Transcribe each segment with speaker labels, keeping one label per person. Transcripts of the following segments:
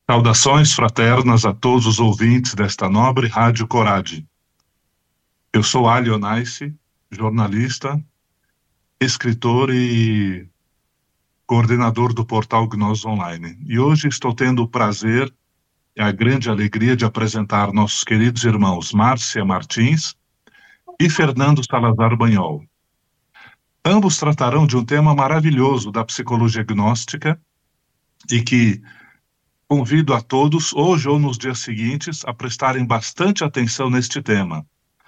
Speaker 1: Saudações fraternas a todos os ouvintes desta nobre Rádio Corade. Eu sou Ali Onaice, jornalista, escritor e coordenador do portal Gnós Online. E hoje estou tendo o prazer e a grande alegria de apresentar nossos queridos irmãos Márcia Martins e Fernando Salazar Banhol. Ambos tratarão de um tema maravilhoso da psicologia gnóstica e que convido a todos, hoje ou nos dias seguintes, a prestarem bastante atenção neste tema.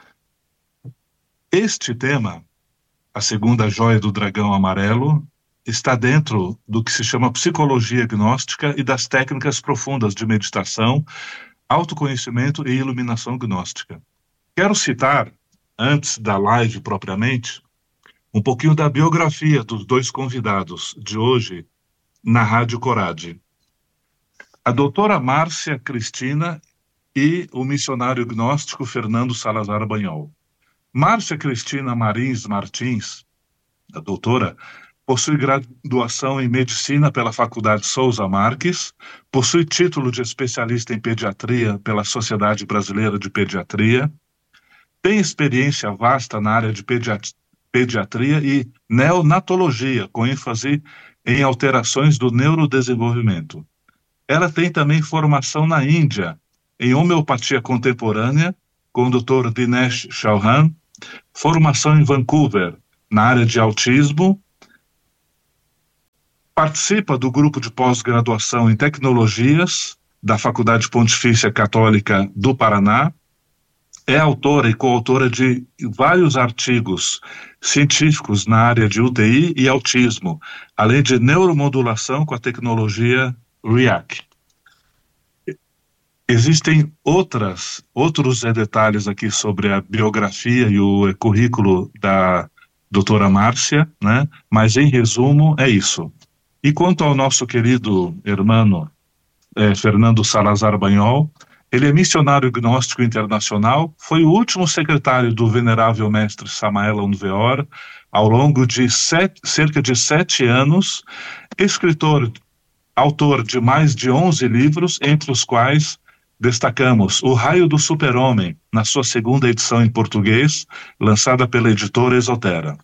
Speaker 1: Este tema, a segunda joia do dragão amarelo, está dentro do que se chama psicologia gnóstica e das técnicas profundas de meditação, autoconhecimento e iluminação gnóstica. Quero citar, antes da live propriamente, um pouquinho da biografia dos dois convidados de hoje na Rádio Corade. A doutora Márcia Cristina e o missionário gnóstico Fernando Salazar Banhol. Márcia Cristina Martins, a doutora, possui graduação em medicina pela Faculdade Souza Marques, possui título de especialista em pediatria pela Sociedade Brasileira de Pediatria, tem experiência vasta na área de pediatria e neonatologia, com ênfase em alterações do neurodesenvolvimento. Ela tem também formação na Índia, em homeopatia contemporânea, com o Dr. Dinesh Chauhan, formação em Vancouver, na área de autismo, participa do grupo de pós-graduação em tecnologias da Faculdade Pontifícia Católica do Paraná, é autora e coautora de vários artigos científicos na área de UTI e autismo, além de neuromodulação com a tecnologia REAC. Existem outros detalhes aqui sobre a biografia e o currículo da doutora Márcia, né? Mas em resumo é isso. E quanto ao nosso querido irmão Fernando Salazar Banhol, ele é missionário gnóstico internacional, foi o último secretário do venerável mestre Samael Aun Weor ao longo de cerca de 7 anos, autor de mais de 11 livros, entre os quais destacamos O Raio do Super-Homem, na sua segunda edição em português, lançada pela editora Esotera.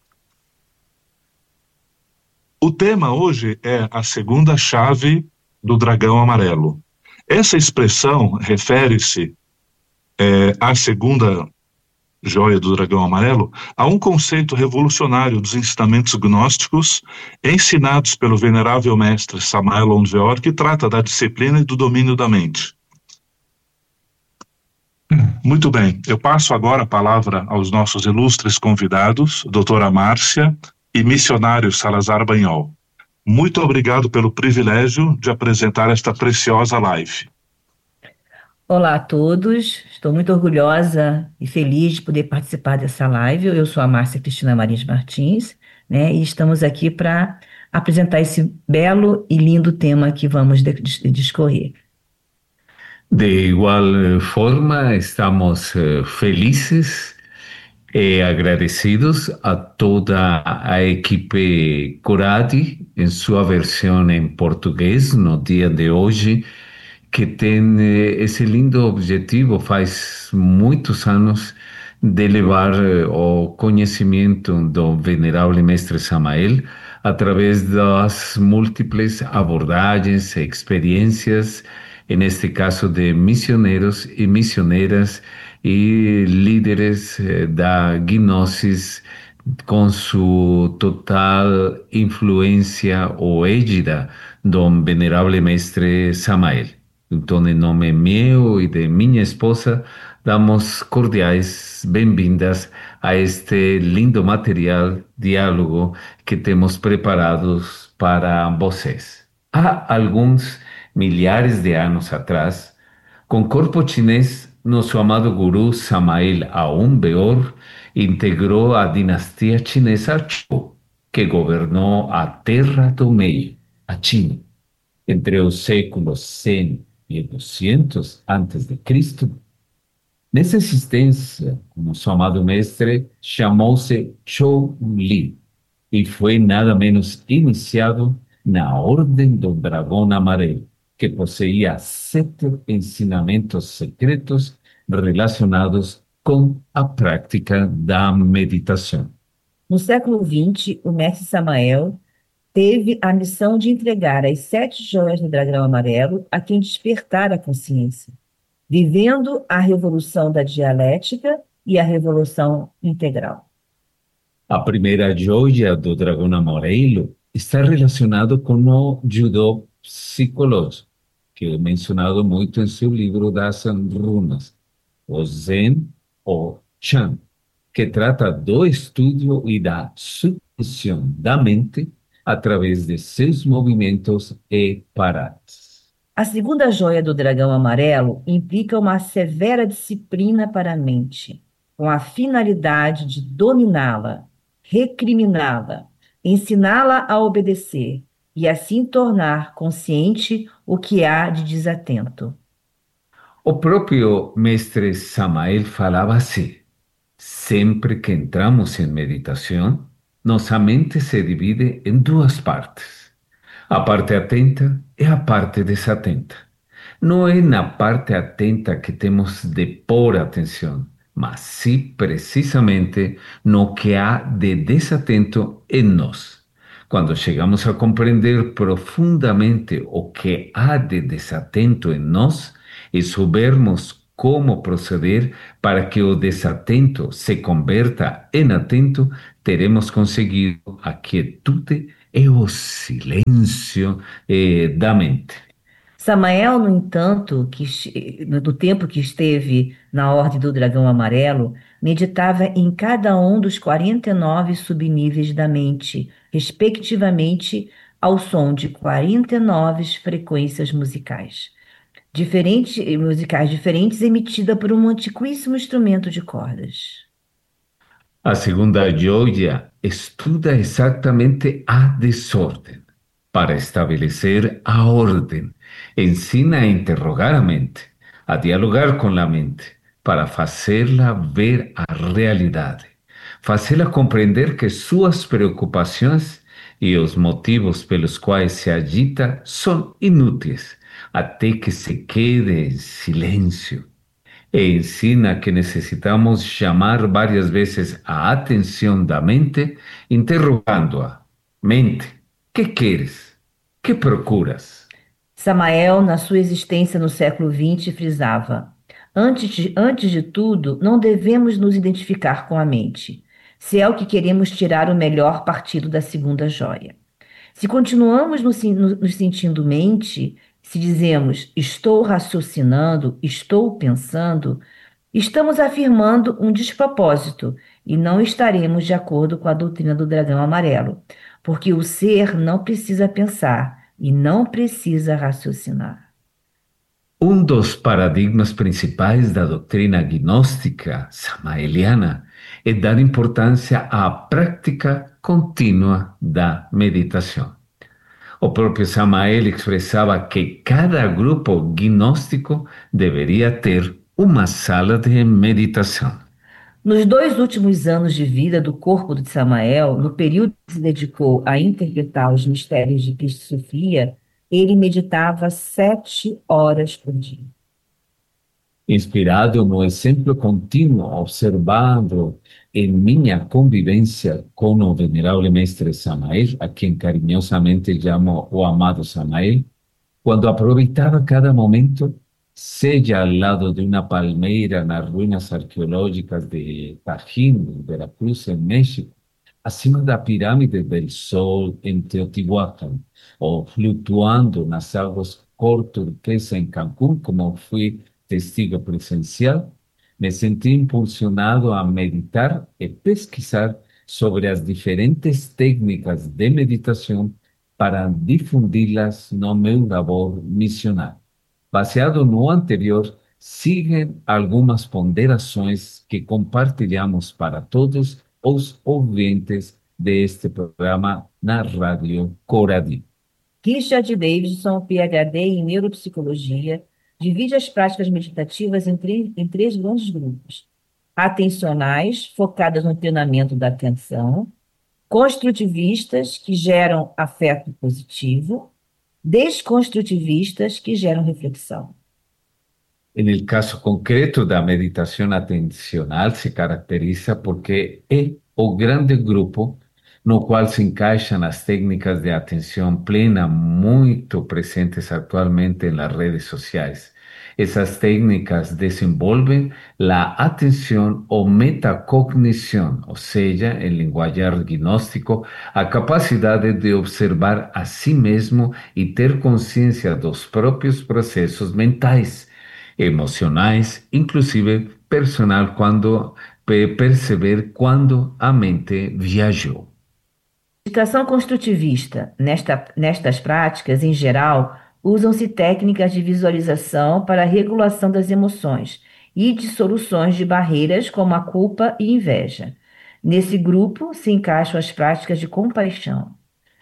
Speaker 1: O tema hoje é a segunda chave do dragão amarelo. Essa expressão refere-se à segunda joia do dragão amarelo, a um conceito revolucionário dos ensinamentos gnósticos ensinados pelo venerável mestre Samael Aun Weor, que trata da disciplina e do domínio da mente. Muito bem, eu passo agora a palavra aos nossos ilustres convidados, doutora Márcia e missionário Salazar Banhol. Muito obrigado pelo privilégio de apresentar esta preciosa live.
Speaker 2: Olá a todos, estou muito orgulhosa e feliz de poder participar dessa live. Eu sou a Márcia Cristina Martins, né, e estamos aqui para apresentar esse belo e lindo tema que vamos discorrer.
Speaker 3: De igual forma, estamos felices e agradecidos a toda a equipe Coradi, em sua versão em português, no dia de hoje, que tem esse lindo objetivo, faz muitos anos, de levar o conhecimento do venerável mestre Samael através das múltiplas abordagens e experiências, neste caso de missioneiros e missioneiras e líderes da gnosis, com sua total influência ou égida do venerável mestre Samael. Então, em nome meu e de minha esposa, damos cordiais bem-vindas a este lindo material, diálogo que temos preparados para vocês. Há alguns milhares de anos atrás, com corpo chinês, nosso amado guru Samael Aun Weor integrou a dinastia chinesa Zhou, que governou a Terra do Meio, a China, entre os séculos 100 e 200 antes de Cristo. Nessa existência, nosso amado mestre chamou-se Zhou Li e foi nada menos iniciado na Ordem do Dragão Amarelo, que possuía 7 ensinamentos secretos relacionados com a prática da meditação.
Speaker 2: No século XX, o mestre Samael teve a missão de entregar as 7 joias do dragão amarelo a quem despertar a consciência, vivendo a revolução da dialética e a revolução integral.
Speaker 3: A primeira joia do dragão amarelo está relacionado com o judô psicológico, que é mencionado muito em seu livro das runas, o Zen ou Chan, que trata do estudo e da submissão da mente através de seus movimentos e paradas.
Speaker 2: A segunda joia do dragão amarelo implica uma severa disciplina para a mente, com a finalidade de dominá-la, recriminá-la, ensiná-la a obedecer e assim tornar consciente o que há de desatento.
Speaker 3: O próprio mestre Samael falava assim: sempre que entramos em meditação, nossa mente se divide em 2 partes. A parte atenta e a parte desatenta. Não é na parte atenta que temos de pôr atenção, mas sim precisamente no que há de desatento em nós. Quando chegamos a compreender profundamente o que há de desatento em nós e soubermos como proceder para que o desatento se converta em atento, teremos conseguido a quietude e o silêncio da mente.
Speaker 2: Samael, no entanto, do tempo que esteve na Ordem do Dragão Amarelo, meditava em cada um dos 49 subníveis da mente, respectivamente ao som de 49 frequências musicais diferentes emitida por um antiquíssimo instrumento de cordas.
Speaker 3: A segunda joia estuda exatamente a desordem para estabelecer a ordem. Ensina a interrogar a mente, a dialogar com a mente, para fazê-la ver a realidade, fazê-la compreender que suas preocupações e os motivos pelos quais se agita são inúteis, até que se quede em silêncio. E ensina que necessitamos chamar várias vezes a atenção da mente, interrogando-a. Mente, que queres? Que procuras?
Speaker 2: Samael, na sua existência no século XX, frisava: antes de tudo, não devemos nos identificar com a mente, se é o que queremos tirar o melhor partido da segunda joia. Se continuamos nos sentindo mente, se dizemos estou raciocinando, estou pensando, estamos afirmando um despropósito e não estaremos de acordo com a doutrina do dragão amarelo, porque o ser não precisa pensar e não precisa raciocinar.
Speaker 3: Um dos paradigmas principais da doutrina gnóstica samaeliana é dar importância à prática contínua da meditação. O próprio Samael expressava que cada grupo gnóstico deveria ter uma sala de meditação.
Speaker 2: Nos 2 últimos anos de vida do corpo de Samael, no período que se dedicou a interpretar os mistérios de Cristo Sofia, ele meditava 7 horas por dia.
Speaker 3: Inspirado no exemplo contínuo observado em minha convivência com o venerável mestre Samael, a quem carinhosamente chamo o amado Samael, quando aproveitava cada momento, seja ao lado de uma palmeira nas ruínas arqueológicas de Tajín, Veracruz, em México, acima da pirâmide del Sol em Teotihuacan, ou flutuando nas águas cor turquesa em Cancún, como fui testigo presencial, me senti impulsionado a meditar e pesquisar sobre as diferentes técnicas de meditação para difundi-las no meu labor missionário. Baseado no anterior, siguen algumas ponderações que compartilhamos para todos os ouvintes deste programa na Rádio Coradi.
Speaker 2: Richard Davidson, PhD em neuropsicologia, divide as práticas meditativas em 3 grandes grupos: atencionais, focadas no treinamento da atenção; construtivistas, que geram afeto positivo; desconstrutivistas que geram reflexão.
Speaker 3: En el caso concreto da meditación atencional se caracteriza porque é o grande grupo no qual se encaixam as técnicas de atenção plena muito presentes atualmente nas redes sociais. Essas técnicas desenvolvem a atenção ou metacognição, ou seja, em linguajar gnóstico, a capacidade de observar a si mesmo e ter consciência dos próprios processos mentais, emocionais, inclusive personal, quando perceber quando a mente viajou.
Speaker 2: Meditação construtivista. Nestas práticas, em geral, usam-se técnicas de visualização para a regulação das emoções e de soluções de barreiras como a culpa e inveja. Nesse grupo se encaixam as práticas de compaixão.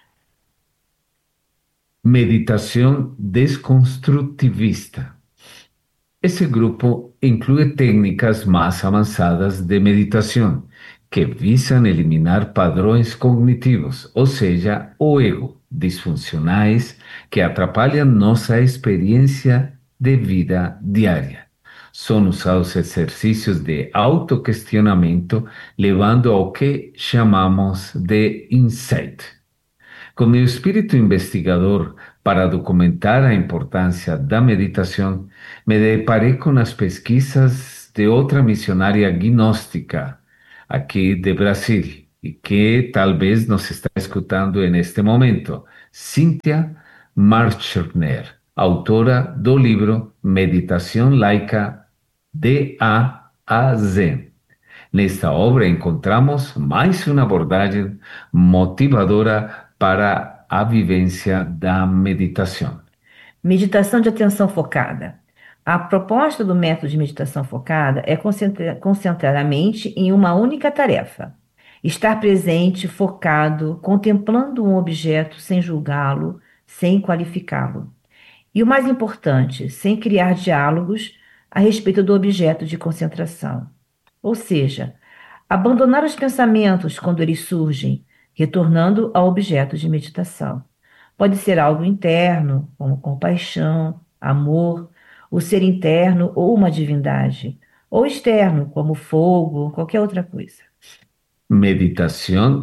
Speaker 3: Meditação desconstrutivista. Esse grupo inclui técnicas mais avançadas de meditação, que visam eliminar padrões cognitivos, ou seja, o ego, disfuncionais, que atrapalham nossa experiência de vida diária. São usados exercícios de autoquestionamento, levando ao que chamamos de insight. Com meu espírito investigador para documentar a importância da meditação, me deparei com as pesquisas de outra missionária gnóstica aqui de Brasil e que talvez nos está escutando neste momento, Cynthia Marchner, autora do livro Meditação Laica de A a Z. Nesta obra encontramos mais uma abordagem motivadora para a vivência da meditação.
Speaker 2: Meditação de atenção focada. A proposta do método de meditação focada é concentrar a mente em uma única tarefa. Estar presente, focado, contemplando um objeto sem julgá-lo, sem qualificá-lo. E o mais importante, sem criar diálogos a respeito do objeto de concentração. Ou seja, abandonar os pensamentos quando eles surgem, retornando ao objeto de meditação. Pode ser algo interno, como compaixão, amor, o ser interno ou uma divindade, ou externo, como fogo, qualquer outra coisa.
Speaker 3: Meditação,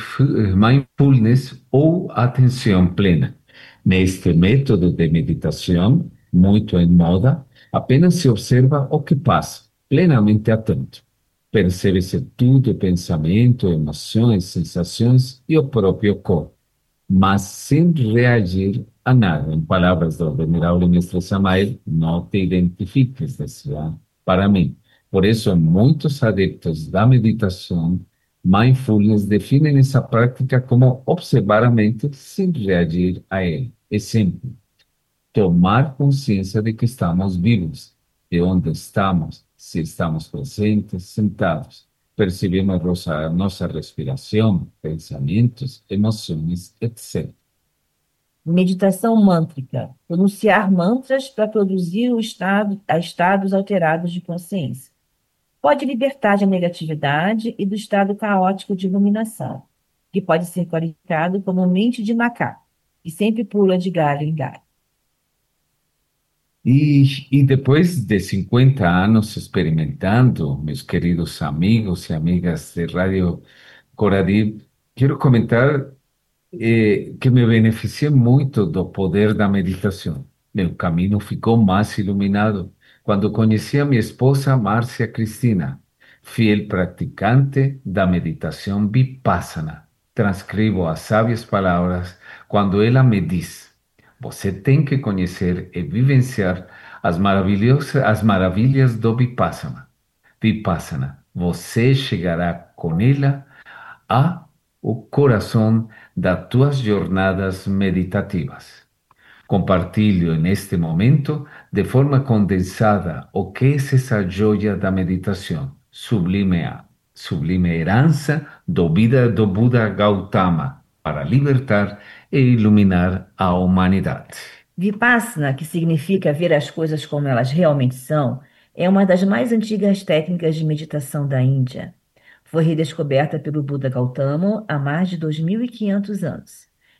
Speaker 3: mindfulness ou atenção plena. Neste método de meditação, muito em moda, apenas se observa o que passa, plenamente atento. Percebe-se tudo, pensamento, emoções, sensações e o próprio corpo, mas sem reagir a nada. Em palavras do venerável mestre Samael, não te identifiques, decía para mim. Por isso, muitos adeptos da meditação mindfulness definem essa prática como observar a mente sem reagir a ela. Exemplo: tomar consciência de que estamos vivos, de onde estamos, se estamos presentes, sentados. Percebemos nossa respiração, pensamentos, emoções, etc.
Speaker 2: Meditação mântrica. Pronunciar mantras para produzir estados alterados de consciência. Pode libertar da negatividade e do estado caótico de iluminação, que pode ser qualificado como mente de macaco, que sempre pula de galho em galho.
Speaker 3: E depois de 50 anos experimentando, meus queridos amigos e amigas de Rádio Coradi, quero comentar que me beneficiei muito do poder da meditação. Meu caminho ficou mais iluminado quando conheci a minha esposa Márcia Cristina, fiel praticante da meditação Vipassana. Transcrevo as sábias palavras quando ela me diz: você tem que conhecer e vivenciar as maravilhas do Vipassana. Vipassana, você chegará com ela a o coração das tuas jornadas meditativas. Compartilho neste momento, de forma condensada, o que é essa joia da meditação, sublime herança do Buda Gautama, para libertar e iluminar a humanidade.
Speaker 2: Vipassana, que significa ver as coisas como elas realmente são, é uma das mais antigas técnicas de meditação da Índia. Foi redescoberta pelo Buda Gautama há mais de 2.500 anos.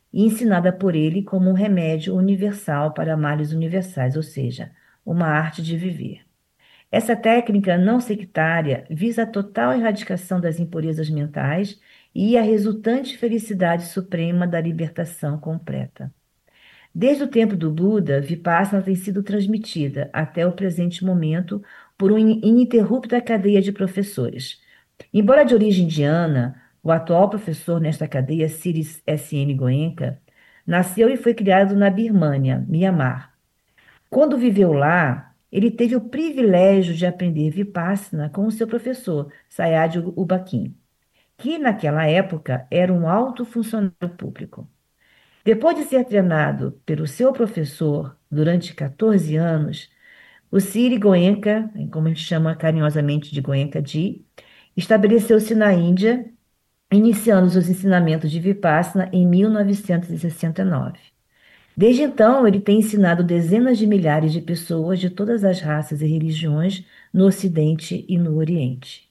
Speaker 2: e ensinada por ele como um remédio universal para males universais, ou seja, uma arte de viver. Essa técnica não sectária visa a total erradicação das impurezas mentais e a resultante felicidade suprema da libertação completa. Desde o tempo do Buda, Vipassana tem sido transmitida até o presente momento por uma ininterrupta cadeia de professores. Embora de origem indiana, o atual professor nesta cadeia, Siris S.N. Goenka, nasceu e foi criado na Birmânia, Mianmar. Quando viveu lá, ele teve o privilégio de aprender Vipassana com o seu professor, Sayadaw U Bakin, que naquela época era um alto funcionário público. Depois de ser treinado pelo seu professor durante 14 anos, o Siri Goenka, como a gente chama carinhosamente de Goenka-ji, estabeleceu-se na Índia, iniciando os ensinamentos de Vipassana em 1969. Desde então, ele tem ensinado dezenas de milhares de pessoas de todas as raças e religiões no Ocidente e no Oriente.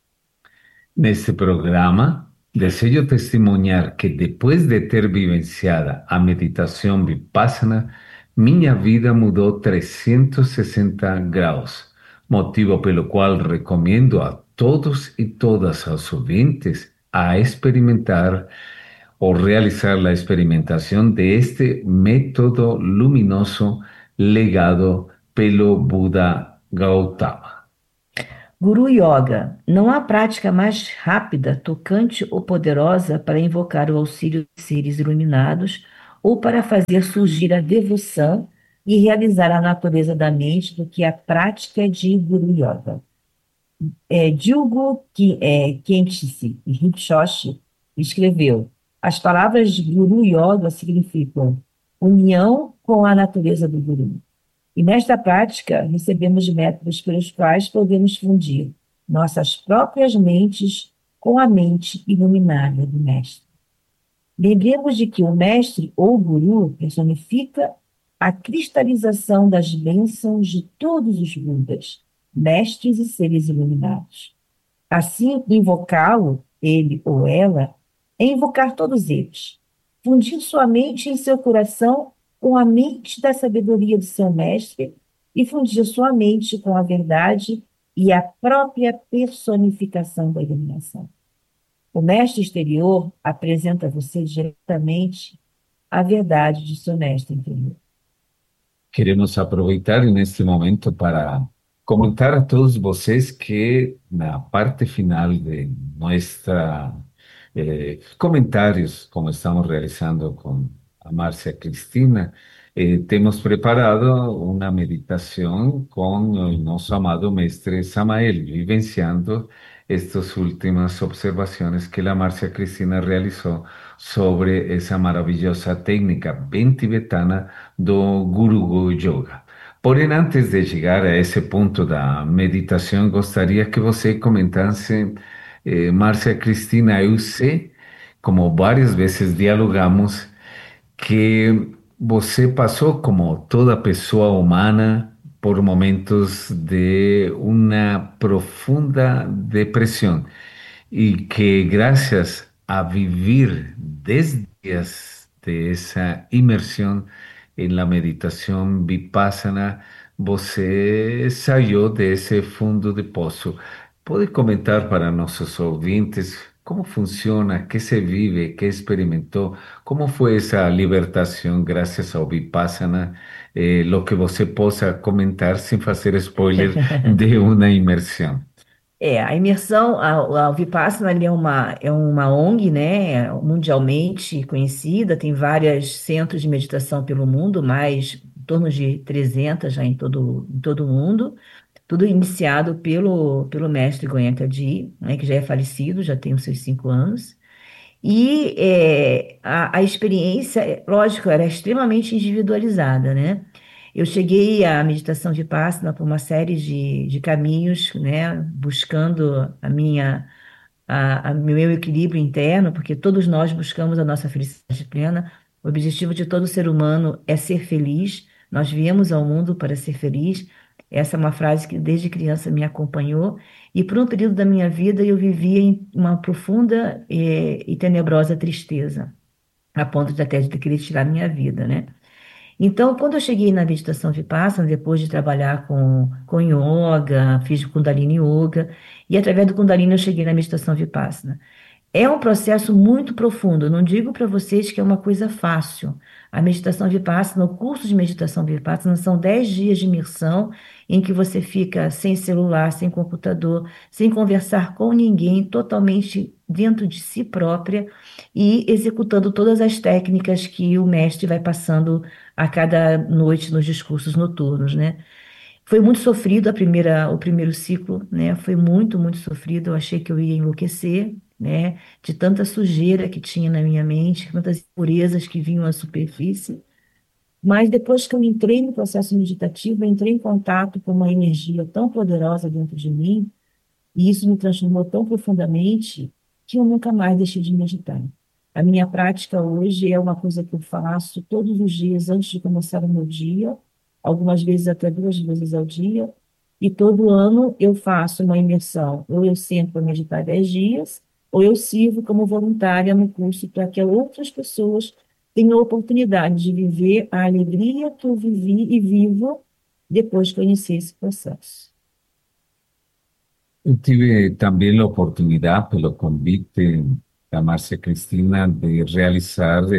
Speaker 3: Neste programa, desejo testemunhar que depois de ter vivenciado a meditação Vipassana, minha vida mudou 360 graus, motivo pelo qual recomendo a todos e todas os ouvintes a experimentar ou realizar a experimentação deste método luminoso legado pelo Buda Gautama.
Speaker 2: Guru Yoga. Não há prática mais rápida, tocante ou poderosa para invocar o auxílio de seres iluminados ou para fazer surgir a devoção e realizar a natureza da mente do que a prática de Guru Yoga. Dilgo Khyentse Rinpoche escreveu: as palavras de Guru Yoga significam união com a natureza do Guru. E nesta prática, recebemos métodos pelos quais podemos fundir nossas próprias mentes com a mente iluminada do Mestre. Lembremos de que o Mestre ou Guru personifica a cristalização das bênçãos de todos os Budas, mestres e seres iluminados. Assim, invocá-lo, ele ou ela, é invocar todos eles, fundir sua mente em seu coração com a mente da sabedoria do seu mestre e fundir sua mente com a verdade e a própria personificação da iluminação. O mestre exterior apresenta a você diretamente a verdade de seu mestre interior.
Speaker 3: Queremos aproveitar neste momento para comentar a todos vocês que na parte final de nossa comentários, como estamos realizando com a Márcia Cristina, temos preparado uma meditação com o nosso amado mestre Samael, vivenciando estas últimas observações que a Márcia Cristina realizou sobre essa maravilhosa técnica bem tibetana do Guru Yoga. Porém, antes de chegar a esse ponto da meditação, gostaria que você comentasse, Márcia Cristina, eu sei, como várias vezes dialogamos, que você passou, como toda pessoa humana, por momentos de uma profunda depressão e que graças a viver 10 dias de essa imersão em la meditação Vipassana, você saiu desse fundo de poço. Pode comentar para nossos ouvintes como funciona, que se vive, que experimentou, como foi essa libertação graças ao Vipassana, lo que você possa comentar sem fazer spoiler de uma imersão.
Speaker 2: A imersão, a Vipassana ele é uma ONG, né, mundialmente conhecida, tem vários centros de meditação pelo mundo, mais em torno de 300 já em todo o mundo, tudo iniciado pelo mestre Goenka-ji, né, que já é falecido, já tem os seus 5 anos. E a experiência, lógico, era extremamente individualizada, né? Eu cheguei à meditação Vipassana por uma série de caminhos, né? Buscando meu equilíbrio interno, porque todos nós buscamos a nossa felicidade plena. O objetivo de todo ser humano é ser feliz. Nós viemos ao mundo para ser feliz. Essa é uma frase que desde criança me acompanhou. E por um período da minha vida eu vivia em uma profunda e tenebrosa tristeza. a ponto de até de querer tirar minha vida, né? Então, quando eu cheguei na meditação Vipassana, depois de trabalhar com yoga, fiz Kundalini Yoga, e através do Kundalini eu cheguei na meditação Vipassana. É um processo muito profundo. Eu não digo para vocês que é uma coisa fácil. A meditação Vipassana, o curso de meditação Vipassana, são 10 dias de imersão em que você fica sem celular, sem computador, sem conversar com ninguém, totalmente dentro de si própria e executando todas as técnicas que o mestre vai passando a cada noite nos discursos noturnos, né? Foi muito sofrido o primeiro ciclo, né? Foi muito, muito sofrido. Eu achei que eu ia enlouquecer, né? De tanta sujeira que tinha na minha mente, tantas impurezas que vinham à superfície. Mas depois que eu entrei no processo meditativo, eu entrei em contato com uma energia tão poderosa dentro de mim, e isso me transformou tão profundamente que eu nunca mais deixei de meditar. A minha prática hoje é uma coisa que eu faço todos os dias antes de começar o meu dia, algumas vezes até 2 vezes ao dia, e todo ano eu faço uma imersão. Ou eu sento para meditar 10 dias, ou eu sirvo como voluntária no curso para que outras pessoas tenham a oportunidade de viver a alegria que eu vivi e vivo depois de conhecer esse processo.
Speaker 3: Yo tuve también la oportunidad, pelo convite da Márcia Cristina, de realizar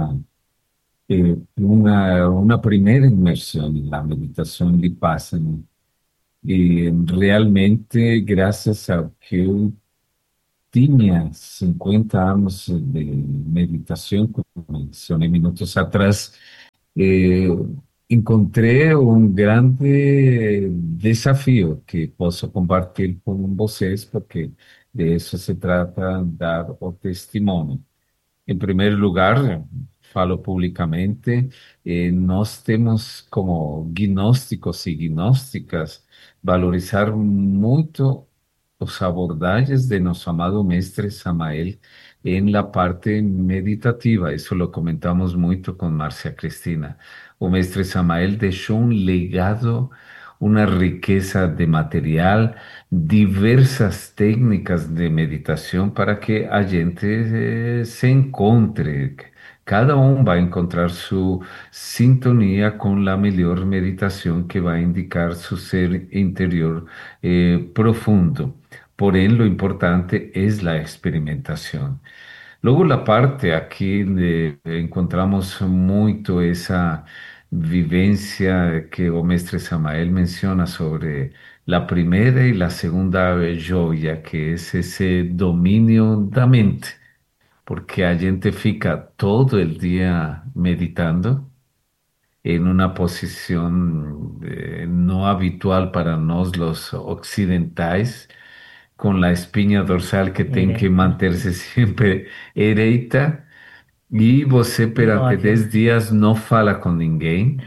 Speaker 3: una primera inmersión en la meditación Vipassana. Y realmente, gracias a que yo tenía 50 años de meditación, como mencioné minutos atrás, eh, encontré un grande desafío que puedo compartir con vocês, porque de eso se trata, dar o testimonio. En primer lugar, falo públicamente, nós temos como gnósticos e gnósticas valorizar muito os abordagens de nosso amado mestre Samael en la parte meditativa. Eso lo comentamos muito com Márcia Cristina. O mestre Samael deixou um legado, uma riqueza de material, diversas técnicas de meditação para que a gente se encontre. Cada um vai encontrar sua sintonia com a melhor meditação que vai indicar seu ser interior profundo. Porém, lo importante é a experimentação. Luego la parte aquí encontramos muito esa vivencia que o mestre Samael menciona sobre la primera y la segunda joya, que es ese dominio da mente, porque a gente fica todo el día meditando en una posición no habitual para nós los occidentales, con la espinha dorsal que tem que
Speaker 2: Ereita.
Speaker 3: manter-se sempre ereita, e você perante
Speaker 2: Imóvel.
Speaker 3: 10 dias não fala com ninguém,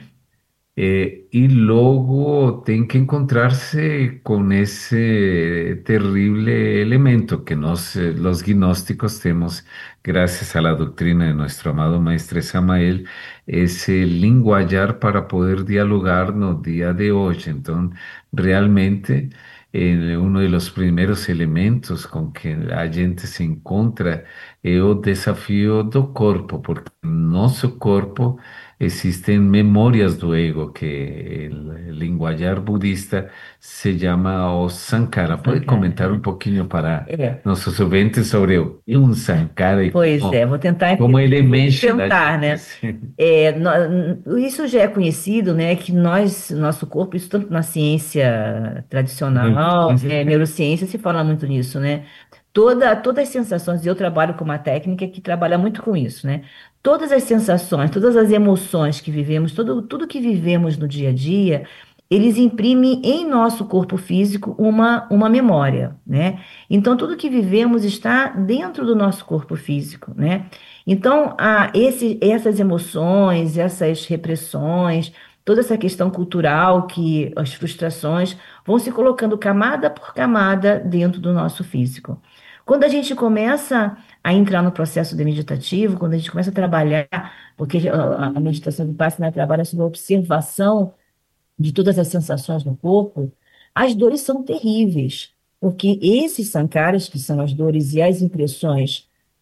Speaker 3: e logo tem que encontrar-se com esse terrível elemento que nós, os gnósticos, temos, graças à doutrina de nosso amado Mestre Samael, esse linguajar para poder dialogar no dia de hoje. Então, realmente, uno de los primeros elementos com que a gente se encontra é o desafio do corpo, porque no nosso corpo existem memórias do ego, que el linguajar budista se llama o Sankara. Pode
Speaker 2: Sankara,
Speaker 3: comentar um pouquinho para
Speaker 2: é.
Speaker 3: nossos ouvintes sobre o que é um Sankara e
Speaker 2: Pois é, vou tentar
Speaker 3: como ele mexe na
Speaker 2: tentar, né?
Speaker 3: gente?
Speaker 2: Isso já é conhecido, né, que nosso corpo, isso tanto na ciência tradicional, neurociência, se fala muito nisso, né? Todas as sensações, e eu trabalho com uma técnica que trabalha muito com isso, né? Todas as sensações, todas as emoções que vivemos, tudo que vivemos no dia a dia, eles imprimem em nosso corpo físico uma memória, né? Então, tudo que vivemos está dentro do nosso corpo físico, né? Então, essas emoções, essas repressões, toda essa questão cultural, que as frustrações vão se colocando camada por camada dentro do nosso físico. Quando a gente começa a entrar no processo de meditativo, quando a gente começa a trabalhar, porque a meditação Vipassana trabalha sobre a observação de todas as sensações no corpo, as dores são terríveis, porque esses sankaras, que são as dores e as impressões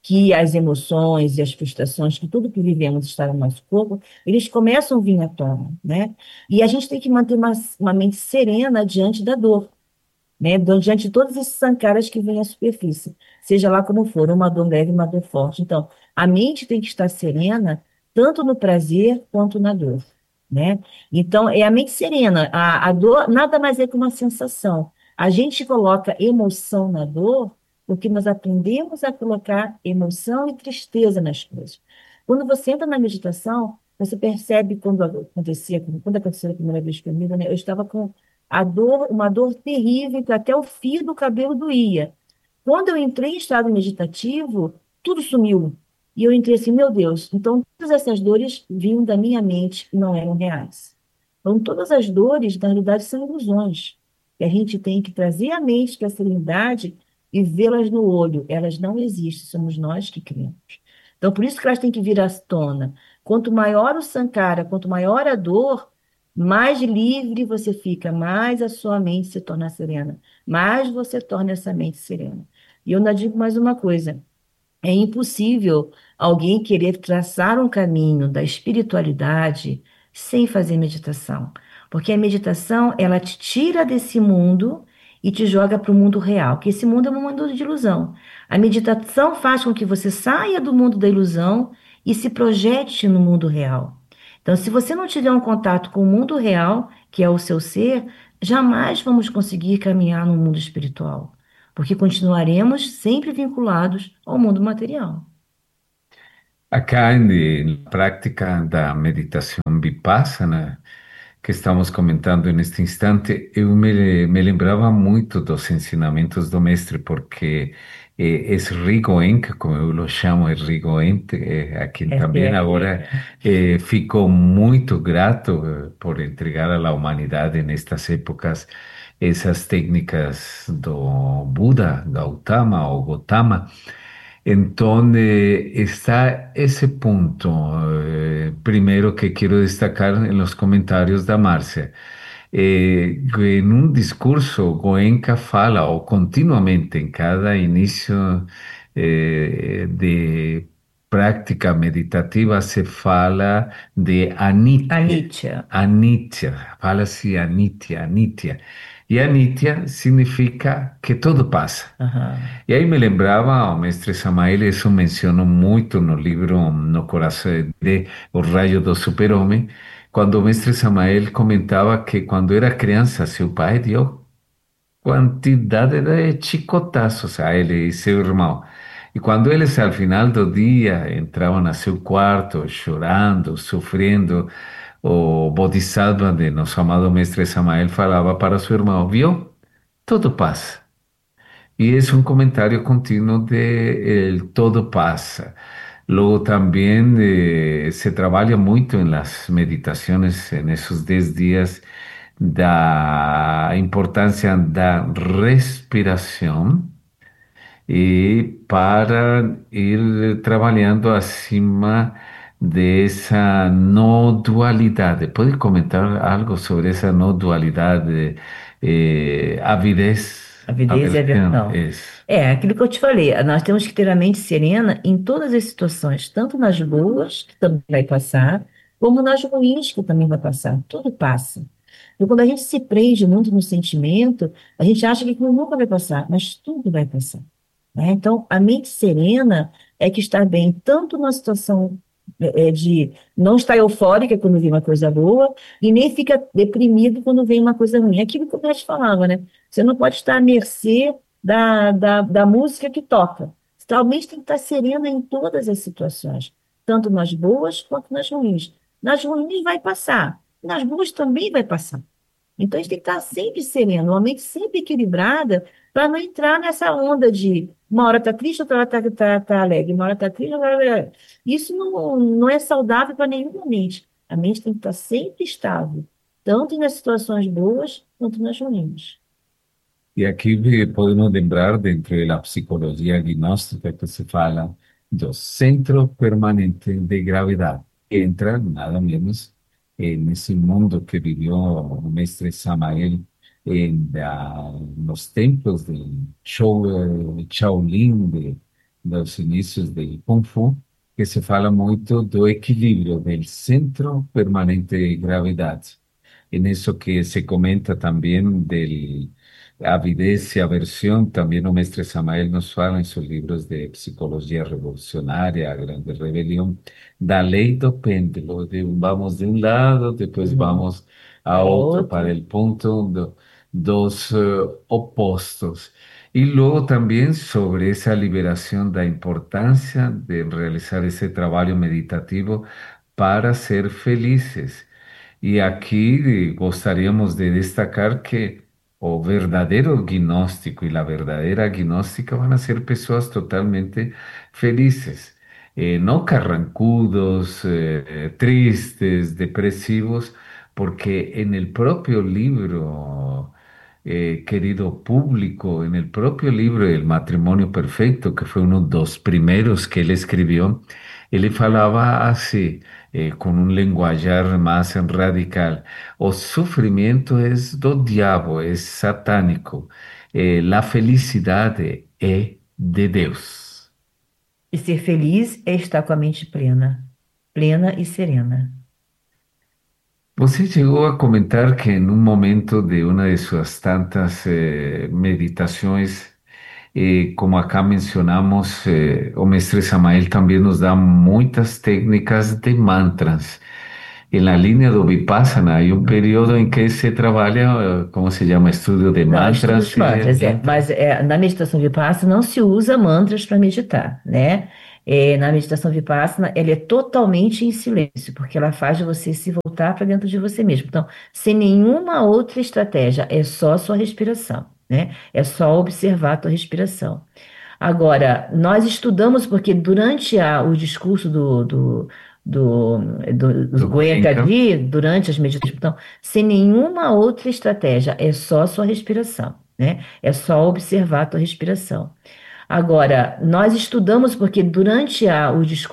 Speaker 2: que as emoções e as frustrações, que tudo que vivemos está no nosso corpo, eles começam a vir à tona, né? E a gente tem que manter uma mente serena diante da dor, né? Diante de todos esses sankaras que vêm à superfície, seja lá como for, uma dor leve, uma dor forte. Então, a mente tem que estar serena, tanto no prazer quanto na dor, né? Então, é a mente serena. A dor nada mais é que uma sensação. A gente coloca emoção na dor porque nós aprendemos a colocar emoção e tristeza nas coisas. Quando você entra na meditação, você percebe quando aconteceu a primeira vez comigo, né? Eu estava com a dor, uma dor terrível, que até o fio do cabelo doía. Quando eu entrei em estado meditativo, tudo sumiu. E eu entrei assim, meu Deus, então todas essas dores vinham da minha mente e não eram reais. Então todas as dores, na realidade, são ilusões. E a gente tem que trazer a mente para a serenidade e vê-las no olho. Elas não existem, somos nós que criamos. Então por isso que elas têm que vir à tona. Quanto maior o sankara, quanto maior a dor, mais livre você fica, mais a sua mente se torna serena, mais você torna essa mente serena. E eu ainda digo mais uma coisa: é impossível alguém querer traçar um caminho da espiritualidade sem fazer meditação, porque a meditação ela te tira desse mundo e te joga para o mundo real, que esse mundo é um mundo de ilusão. A meditação faz com que você saia do mundo da ilusão e se projete no mundo real. Então, se você não tiver um contato com o mundo real, que é o seu ser, jamais vamos conseguir caminhar no mundo espiritual, porque continuaremos sempre vinculados ao mundo material.
Speaker 3: Acá en la práctica da meditación vipassana que estamos comentando neste instante, eu me lembrava muito dos ensinamentos do mestre, porque esse Rigoenka, como eu o chamo, é Rigoente, a quem também agora fico muito grato por entregar à humanidade nestas épocas essas técnicas do Buda, Gautama ou Gotama. Entonces está ese punto, primero que quiero destacar en los comentarios de Marcia, que en un discurso Goenka fala, o continuamente en cada inicio de práctica meditativa se fala de anitya.
Speaker 2: Anitya.
Speaker 3: Anitya, fala-se anitya, anitya. E anitya significa que todo passa.
Speaker 2: Aham.
Speaker 3: E aí me lembrava o mestre Samael, isso menciono muito no livro No Coração de O Raio do Super-Homem, quando o mestre Samael comentava que quando era criança, seu pai deu quantidade de chicotaços a ele e seu irmão. E quando eles, ao final do dia, entravam a seu quarto, chorando, sofrendo, o Bodhisattva de nosso amado mestre Samael falava para seu irmão, viu? Tudo passa. Y es un comentario continuo de el todo pasa. Luego también se trabaja mucho en las meditaciones en esos 10 días da importancia da respiración y para ir trabajando acima de esa no dualidad. ¿Puedes comentar algo sobre esa no dualidad de avidez,
Speaker 2: Avidez e
Speaker 3: aversión?
Speaker 2: aversão. É, aquilo que eu te falei, nós temos que ter a mente serena em todas as situações, tanto nas boas, que também vai passar, como nas ruins, que também vai passar. Tudo passa. E quando a gente se prende muito no sentimento, a gente acha que aquilo nunca vai passar, mas tudo vai passar, né? Então, a mente serena é que está bem tanto na situação de não estar eufórica quando vem uma coisa boa e nem fica deprimido quando vem uma coisa ruim. É aquilo que o Bert falava, né? Você não pode estar à mercê da música que toca. Você realmente tem que estar serena em todas as situações, tanto nas boas quanto nas ruins. Nas ruins vai passar, nas boas também vai passar. Então, a gente tem que estar sempre sereno, uma mente sempre equilibrada, para não entrar nessa onda de uma hora está triste, outra hora está alegre, uma hora está triste, outra hora... Isso não é saudável para nenhuma mente. A mente tem que estar sempre estável, tanto nas situações boas quanto nas ruins.
Speaker 3: E aqui podemos lembrar, dentro da psicologia gnóstica, que se fala do centro permanente de gravidade. Entra nada menos nesse mundo que viveu o mestre Samael nos templos de Shaolin, dos inícios do Kung Fu, que se fala muito do equilíbrio, do centro permanente de gravidade. En eso que se comenta también del avidez y aversión, también o mestre Samael nos fala en sus libros de Psicología Revolucionária, A Grande Rebelión, da lei do pêndulo, vamos de un lado, después
Speaker 2: Uhum.
Speaker 3: vamos a
Speaker 2: Para
Speaker 3: otro, para
Speaker 2: outro.
Speaker 3: el punto dos opostos. Y luego también sobre esa liberación, da importancia de realizar ese trabajo meditativo para ser felices. Y aquí gostaríamos de destacar que o verdadeiro gnóstico y la verdadera gnóstica van a ser personas totalmente felices, no carrancudos, tristes, depresivos, porque en el propio libro, querido público, en el propio libro El matrimonio perfecto, que fue uno de los primeros que él escribió, él falaba así, con un lenguajar más radical. O sofrimento es do diabo, es satánico. La felicidad é de Deus.
Speaker 2: E ser feliz é estar com a mente plena, plena e serena.
Speaker 3: Você chegou a comentar que em um momento de uma de suas tantas meditações, como acá mencionamos, o mestre Samael também nos dá muitas técnicas de mantras. En la línea do Vipassana hay un periodo en que se trabaja, ¿cómo se llama? Estudio de
Speaker 2: Não, estudo
Speaker 3: mantras
Speaker 2: de mantras,
Speaker 3: y
Speaker 2: mas na meditação Vipassana não se usa mantras para meditar, né? Na meditação Vipassana, ela é totalmente em silêncio, porque ela faz você se voltar para dentro de você mesmo. Então, sem nenhuma outra estratégia, é só a sua respiração, né? É só observar a tua respiração. Agora, nós estudamos porque durante o discurso do, do
Speaker 3: do Goenka.
Speaker 2: Goenka, durante as meditações, então, sem nenhuma outra estratégia, é só a sua respiração, né? É só observar a tua respiração. Agora, nós estudamos porque durante o discurso